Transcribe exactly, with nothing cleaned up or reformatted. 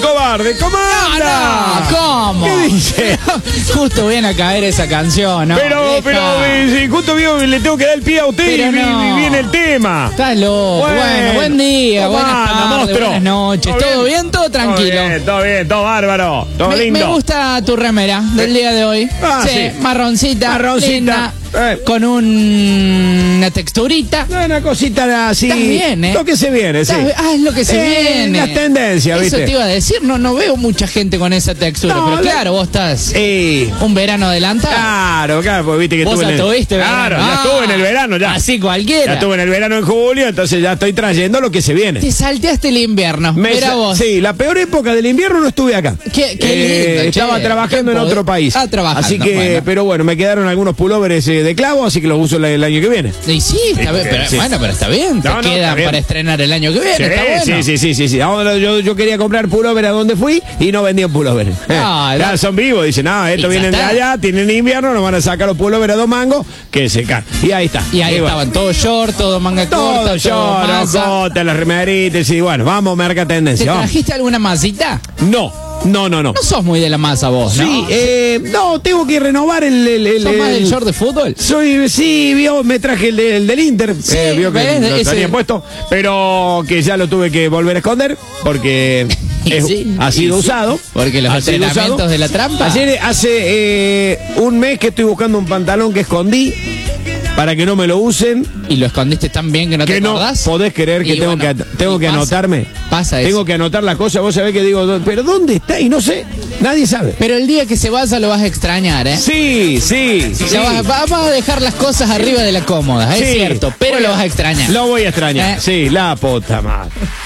cobarde. ¿Cómo anda? No, ¿cómo? ¿Qué dice? Justo viene a caer esa canción, ¿no? Pero, Deja. pero, eh, si justo vio, le tengo que dar el pie a usted Pero y, no. y viene el tema. Estás loco. Bueno, Bueno, buen día, ¿cómo buenas anda, tardes, monstruo? buenas noches. ¿Todo ¿Todo bien? bien? ¿Todo tranquilo? Todo bien, todo bien, todo bárbaro, todo Me, lindo. me gusta tu remera del día de hoy. Ah, sí. Marroncita, Marroncita. linda, Eh. con un- una texturita. Una cosita así. Estás bien, ¿eh? Lo que se viene, sí. Estás- Ah, es lo que se Eh, viene. las tendencias, Eso ¿viste? te iba a decir, no, no veo mucha gente con esa textura, No, pero la- claro, vos estás Eh, un verano adelantado. claro, claro, porque viste que Vos estuve ya en el... tuviste Claro, verano. ya Ah, estuve en el verano ya. Así cualquiera. Ya estuve en el verano en julio, entonces ya estoy trayendo lo que se viene. Te salteaste el invierno. Me Mira sa- vos. Sí, la peor época del invierno no estuve acá. Qué- qué Eh, lindo, che. Estaba trabajando Qué en otro poder- país. Ah, trabajando, Así que, bueno. pero bueno, me quedaron algunos pulóveres eh, de clavo, así que los uso el, el año que viene. Y sí, está bien, pero, sí. bueno, pero está bien. Te No, no, está quedan bien. para estrenar el año que viene. Sí, está bueno. sí, sí, sí, sí, sí. Ahora yo, yo quería comprar pulóver a donde fui y no vendían pulóver. Ah, ya la- son vivos, dicen, no, estos Y ya vienen de está. allá, tienen invierno, nos van a sacar los pulóver a dos mangos, que se caen. Y ahí está. Y ahí bueno. estaban todos short, todo manga Todo corta, yo, todo los masa. cotas, las remeritas, y bueno, vamos, marca ¿Te tendencia. vamos. trajiste alguna masita? No, no, no, no. No sos muy de la masa vos, ¿no? Sí, eh, no, tengo que renovar el... el, el- ¿Sos más el- del short de fútbol? Soy, sí, vio, me traje el, de- el del Inter, Sí, eh, vio que ¿ves? lo Ese- tenía puesto, pero que ya lo tuve que volver a esconder porque Y es- sí, ha sido y sí. usado. Porque los Ha sido entrenamientos usado. de la trampa. Ayer, hace eh, un mes que estoy buscando un pantalón que escondí para que no me lo usen. Y lo escondiste tan bien que no Que te no acordás. podés creer que Y tengo bueno, que tengo y que pasa- anotarme. Pasa eso. Tengo que anotar las cosas, vos sabés que digo, "¿Dó- pero ¿dónde está? Y no sé, nadie sabe. Pero el día que se vaya lo vas a extrañar, ¿eh? Sí, sí, sí. Ya vas- vamos a dejar las cosas arriba de la cómoda, es Sí. cierto, pero Voy lo a- vas a extrañar. Lo voy a extrañar. ¿Eh? Sí, la puta madre.